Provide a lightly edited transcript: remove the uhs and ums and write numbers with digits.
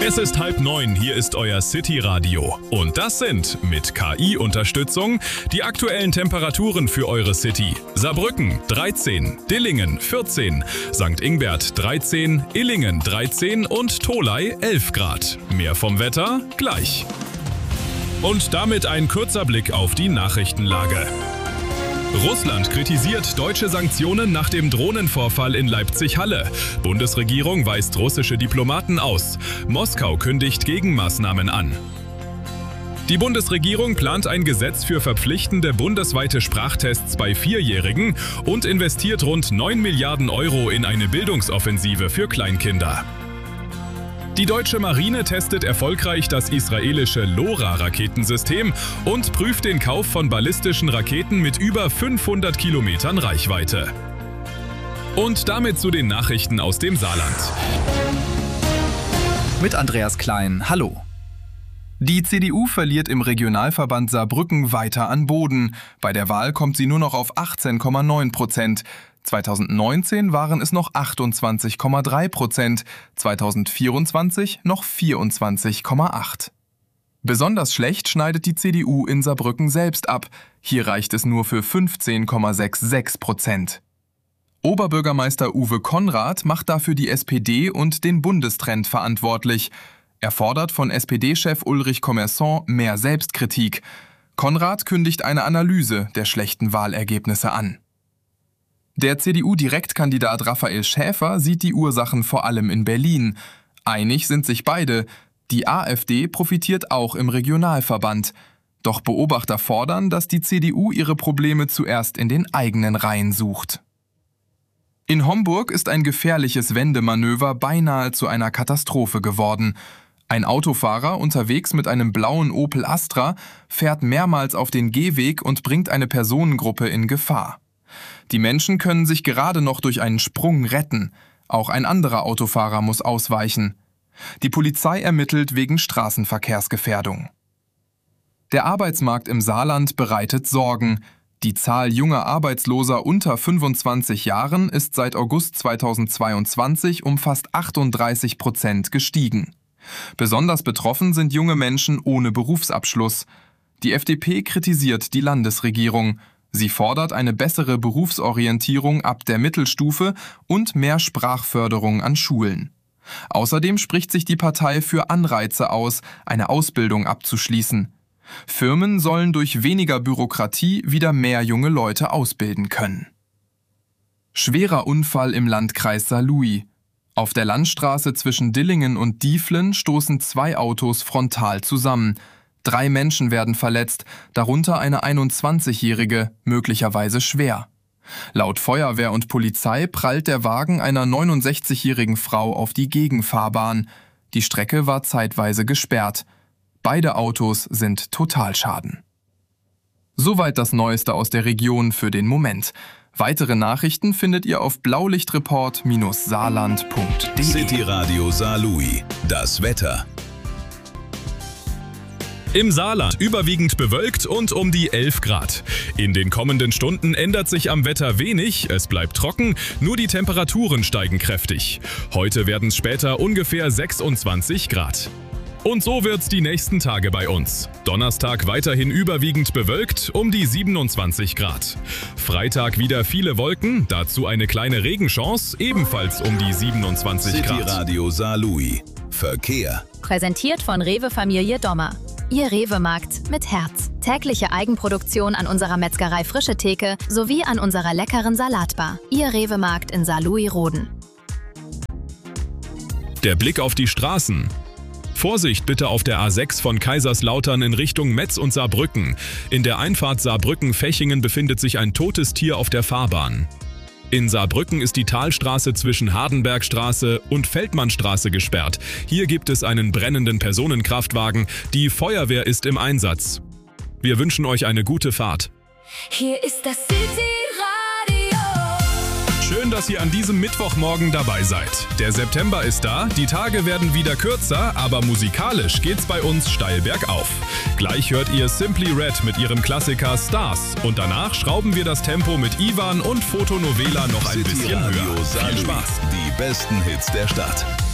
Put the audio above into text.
Es ist 8:30, hier ist euer City-Radio. Und das sind, mit KI-Unterstützung, die aktuellen Temperaturen für eure City. Saarbrücken 13, Dillingen 14, St. Ingbert 13, Illingen 13 und Tholey 11 Grad. Mehr vom Wetter gleich. Und damit ein kurzer Blick auf die Nachrichtenlage. Russland kritisiert deutsche Sanktionen nach dem Drohnenvorfall in Leipzig-Halle. Bundesregierung weist russische Diplomaten aus. Moskau kündigt Gegenmaßnahmen an. Die Bundesregierung plant ein Gesetz für verpflichtende bundesweite Sprachtests bei Vierjährigen und investiert rund 9 Milliarden Euro in eine Bildungsoffensive für Kleinkinder. Die deutsche Marine testet erfolgreich das israelische LoRa-Raketensystem und prüft den Kauf von ballistischen Raketen mit über 500 Kilometern Reichweite. Und damit zu den Nachrichten aus dem Saarland. Mit Andreas Klein, hallo. Die CDU verliert im Regionalverband Saarbrücken weiter an Boden. Bei der Wahl kommt sie nur noch auf 18,9%. 2019 waren es noch 28,3%, 2024 noch 24,8%. Besonders schlecht schneidet die CDU in Saarbrücken selbst ab. Hier reicht es nur für 15,66%. Oberbürgermeister Uwe Konrad macht dafür die SPD und den Bundestrend verantwortlich. Er fordert von SPD-Chef Ulrich Commerçon mehr Selbstkritik. Konrad kündigt eine Analyse der schlechten Wahlergebnisse an. Der CDU-Direktkandidat Raphael Schäfer sieht die Ursachen vor allem in Berlin. Einig sind sich beide. Die AfD profitiert auch im Regionalverband. Doch Beobachter fordern, dass die CDU ihre Probleme zuerst in den eigenen Reihen sucht. In Homburg ist ein gefährliches Wendemanöver beinahe zu einer Katastrophe geworden. Ein Autofahrer, unterwegs mit einem blauen Opel Astra, fährt mehrmals auf den Gehweg und bringt eine Personengruppe in Gefahr. Die Menschen können sich gerade noch durch einen Sprung retten. Auch ein anderer Autofahrer muss ausweichen. Die Polizei ermittelt wegen Straßenverkehrsgefährdung. Der Arbeitsmarkt im Saarland bereitet Sorgen. Die Zahl junger Arbeitsloser unter 25 Jahren ist seit August 2022 um fast 38% gestiegen. Besonders betroffen sind junge Menschen ohne Berufsabschluss. Die FDP kritisiert die Landesregierung. Sie fordert eine bessere Berufsorientierung ab der Mittelstufe und mehr Sprachförderung an Schulen. Außerdem spricht sich die Partei für Anreize aus, eine Ausbildung abzuschließen. Firmen sollen durch weniger Bürokratie wieder mehr junge Leute ausbilden können. Schwerer Unfall im Landkreis Saarlouis. Auf der Landstraße zwischen Dillingen und Dieflen stoßen 2 Autos frontal zusammen. 3 Menschen werden verletzt, darunter eine 21-Jährige, möglicherweise schwer. Laut Feuerwehr und Polizei prallt der Wagen einer 69-jährigen Frau auf die Gegenfahrbahn. Die Strecke war zeitweise gesperrt. Beide Autos sind Totalschaden. Soweit das Neueste aus der Region für den Moment. Weitere Nachrichten findet ihr auf blaulichtreport-saarland.de. City Radio Saarlouis. Das Wetter. Im Saarland überwiegend bewölkt und um die 11 Grad. In den kommenden Stunden ändert sich am Wetter wenig, es bleibt trocken, nur die Temperaturen steigen kräftig. Heute werden es später ungefähr 26 Grad. Und so wird's die nächsten Tage bei uns. Donnerstag weiterhin überwiegend bewölkt, um die 27 Grad. Freitag wieder viele Wolken, dazu eine kleine Regenchance, ebenfalls um die 27 Grad. City Radio Saarlouis. Verkehr. Präsentiert von Rewe Familie Dommer. Ihr Rewe-Markt mit Herz. Tägliche Eigenproduktion an unserer Metzgerei Frische Theke sowie an unserer leckeren Salatbar. Ihr Rewe-Markt in Saarlouis-Roden. Der Blick auf die Straßen. Vorsicht bitte auf der A6 von Kaiserslautern in Richtung Metz und Saarbrücken. In der Einfahrt Saarbrücken-Fechingen befindet sich ein totes Tier auf der Fahrbahn. In Saarbrücken ist die Talstraße zwischen Hardenbergstraße und Feldmannstraße gesperrt. Hier gibt es einen brennenden Personenkraftwagen. Die Feuerwehr ist im Einsatz. Wir wünschen euch eine gute Fahrt. Hier ist das City Radio. Schön, dass ihr an diesem Mittwochmorgen dabei seid. Der September ist da, die Tage werden wieder kürzer, aber musikalisch geht's bei uns steil bergauf. Gleich hört ihr Simply Red mit ihrem Klassiker Stars und danach schrauben wir das Tempo mit Ivan und Fotonovela noch ein bisschen höher. Viel Spaß. Die besten Hits der Stadt.